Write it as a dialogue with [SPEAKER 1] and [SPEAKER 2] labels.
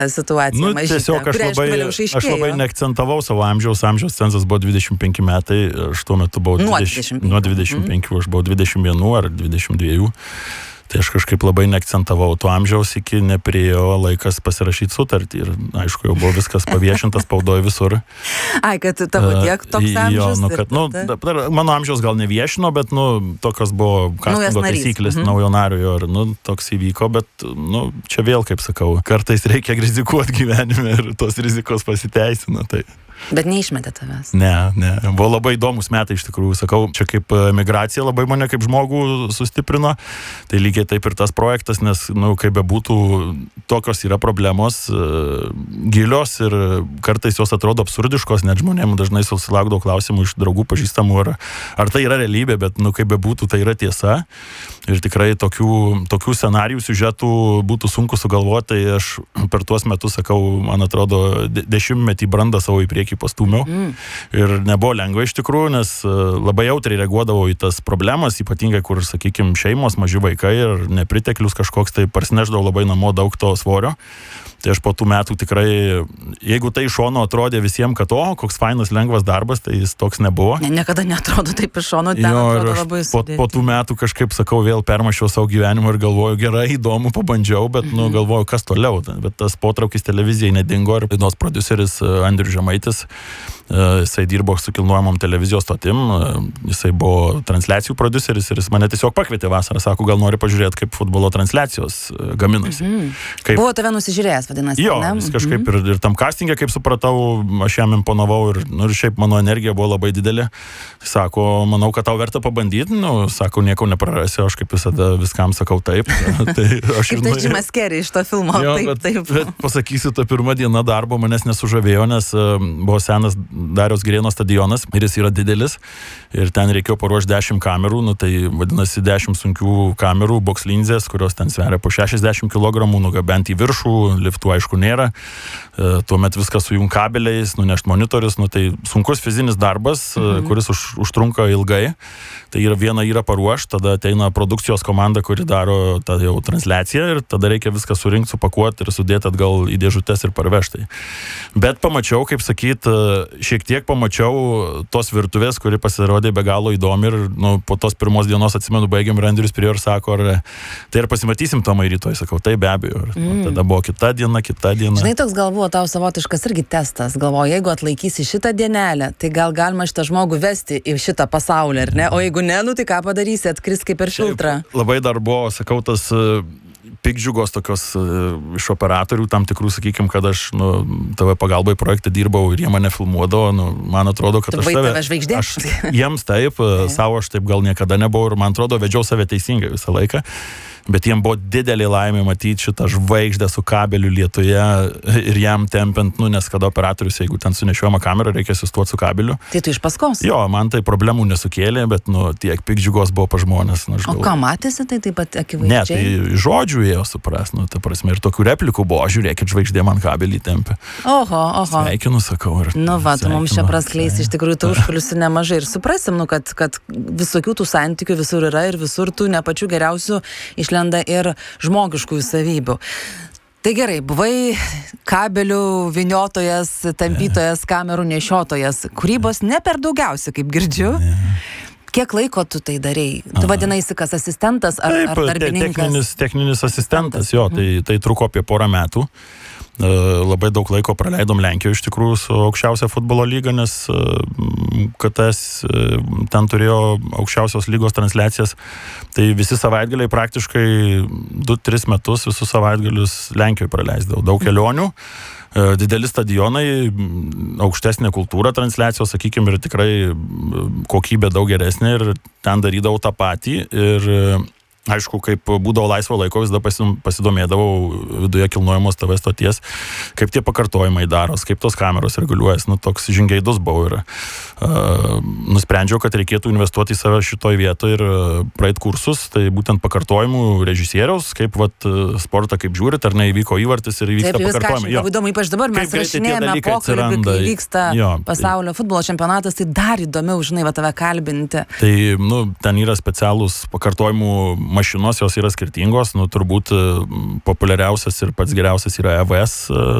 [SPEAKER 1] situacija mažytė,
[SPEAKER 2] tiesiog aš labai neakcentavau savo amžiaus cenzas buvo 25 metai, aš tuo metu buvau nuo 25, aš buvau 21 ar 22. Tai aš kažkaip labai neakcentavau to amžiaus, iki nepriėjo laikas pasirašyti sutartį ir, aišku, jau buvo viskas paviešintas spaudoje visur.
[SPEAKER 1] Ai, kad tavo tiek toks amžius?
[SPEAKER 2] Mano amžiaus gal neviešino, bet, tokios buvo kastingo taisyklės naujo nario ir, toks įvyko, bet, čia vėl, kaip sakau, kartais reikia rizikuoti gyvenime ir tos rizikos pasiteisina, tai...
[SPEAKER 1] Bet neišmetė tavęs.
[SPEAKER 2] Ne. Buvo labai įdomus metai, iš tikrųjų, sakau, čia kaip migracija labai mane kaip žmogų sustiprino, tai lygiai taip ir tas projektas, nes, kaip bebūtų, tokios yra problemos gilios ir kartais jos atrodo absurdiškos, net žmonėms dažnai susilaukdavo klausimų iš draugų pažįstamų, ar tai yra realybė, bet, kaip bebūtų, tai yra tiesa. Ir tikrai tokių scenarijų, siužetų būtų sunku sugalvoti, tai aš per tuos metus, sakau, man atrodo, 10 brandą savo į priekį pastūmiau. Ir nebuvo lengva iš tikrųjų, nes labai jautriai reaguodavau į tas problemas, ypatingai, kur, sakykime, šeimos, maži vaikai ir nepriteklius kažkoks, tai parsineždavau labai namo daug to svorio. Tai aš po tų metų tikrai, jeigu tai iš šono atrodė visiems, kad koks fainas, lengvas darbas, tai jis toks nebuvo.
[SPEAKER 1] Niekada neatrodo taip iš šono, ten atrodo labai sudėtinga.
[SPEAKER 2] Po tų metų kažkaip, sakau, vėl permašiau savo gyvenimą ir galvoju, gerai, įdomu, pabandžiau, bet, galvoju, kas toliau. Bet tas potraukis televizijai nedingo ir dainos prodiuseris Andrius Žemaitis, jisai dirbo su kilnojamom televizijos stotim, jisai buvo transliacijų prodiuseris ir jis mane tiesiog pakvietė vasarą, sako, gal nori pažiūrėti, kaip futbolo transliacijos gaminasi.
[SPEAKER 1] Buvo tave nusižiūrėjęs, vadinasi,
[SPEAKER 2] jo, jis kažkaip ir tam castingė, kaip supratau, aš jam imponavau ir šiaip mano energija buvo labai didelė. Sako, manau, kad tau verta pabandyti, sako, nieko neprarasiu, aš kaip visada viskam sakau taip. Tai aš
[SPEAKER 1] kaip tai Jimas Carrey iš to filmo,
[SPEAKER 2] jo,
[SPEAKER 1] taip.
[SPEAKER 2] Bet pasakysiu, ta pirma diena darbo manęs nesužavėjo, nes buvo senas Dariaus Girėno stadionas ir jis yra didelis ir ten reikėjo paruošti 10 kamerų, tai vadinasi 10 sunkių kamerų, bokslinzės, kurios ten sveria po 60 kg, nugabenti į viršų, liftų aišku nėra, tuomet viskas sujung kabeliais, nunešti monitorius, tai sunkus fizinis darbas, kuris užtrunka ilgai. Tai viena yra paruošti, tada ateina produkcijos komanda, kuri daro tą jau transliaciją ir tada reikia viską surinkti, supakuoti ir sudėti atgal į dėžutes ir parvežti. Bet pamačiau, kaip sakyt, šiek tiek pamačiau tos virtuvės, kuri pasirodė be galo įdomi ir po tos pirmos dienos, atsimenu, baigėm ir Andrius prie ir sako, tai ir pasimatysim Tomai rytoj, sakau, tai be abejo. Tada buvo kita diena.
[SPEAKER 1] Žinai, toks gal buvo tau savotiškas irgi testas, galvoju, jeigu atlaikysi šitą dienelę, tai gal galima šitą žmogų vesti į šitą pasaulį, ar ne? O jeigu ne, tai ką padarysi, atkris kaip per filtrą.
[SPEAKER 2] Labai dar buvo, sakau, tas pikdžiugos tokios iš operatorių, tam tikrų, sakykime, kad aš TV pagalbai projekte dirbau ir jie mane filmuodavo, man atrodo, kad aš jiems taip, savo aš taip gal niekada nebuvau ir man atrodo, vedžiau save teisingai visą laiką. Bet jiem buvo didelė laimė matyti šitą žvaigždę su kabeliu lietuje ir jam tempiant, nes kada operatorius, jeigu ten sunešiojama kamera, reikia sustuoti su kabeliu.
[SPEAKER 1] Tai tu iš paskos?
[SPEAKER 2] Jo, man tai problemų nesukėlė, bet tiek pikdžiugos buvo pa žmonės.
[SPEAKER 1] O ką matėsi, tai taip pat akivaizdžiai?
[SPEAKER 2] Ne, tai žodžių ėjo supras, ta prasme, ir tokių replikų buvo, žiūrėkit, žvaigždė man kabelį tempia.
[SPEAKER 1] Oho.
[SPEAKER 2] Sveikinu, sakau.
[SPEAKER 1] Tu mums čia praskleis iš tikrųjų tų užkulisių nemažai ir suprasim, kad visokių tų santykių visur yra ir visur tų ne pačių geriausių išlenda ir žmogiškųjų savybių. Tai gerai, buvai kabelių vyniotojas, tampytojas, kamerų nešiotojas. Kūrybos ne per daugiausia, kaip girdžiu. Kiek laiko tu tai darei? Tu vadinaisi kas asistentas ar darbininkas?
[SPEAKER 2] Techninis asistentas, jo, tai truko apie 1 metų. Labai daug laiko praleidom Lenkijoje iš tikrųjų su aukščiausia futbolo lyga, nes KTS ten turėjo aukščiausios lygos transliacijas. Tai visi savaitgaliai praktiškai 2-3 metus visus savaitgalius Lenkijoje praleisdavau. Daug kelionių, dideli stadionai, aukštesnė kultūra transliacijos, sakykime, ir tikrai kokybė daug geresnė ir ten darydavau tą patį ir aišku, kaip būdavo laisvo laiko, visada pasidomėdavau viduje kilnojamos TV stoties, kaip tie pakartojimai daros, kaip tos kameros reguliuojas, toks žingeidus buvau ir nusprendžiau, kad reikėtų investuoti į save šitoj vietoje ir praeit kursus, tai būtent pakartojimų režisieriaus, kaip sportą, kaip žiūrit, ar neįvyko įvartis ir įvyksta pakartojimai.
[SPEAKER 1] Labai įdomu, ypač dabar mes rašinėjame pokalbį, kai vyksta pasaulio futbolo čempionatas, tai dar įdomiau, žinai, tave kalbinti.
[SPEAKER 2] Tai, ten yra specialūs pakartojimų mašinos jos yra skirtingos, nu turbūt populiariausias ir pats geriausias yra EVS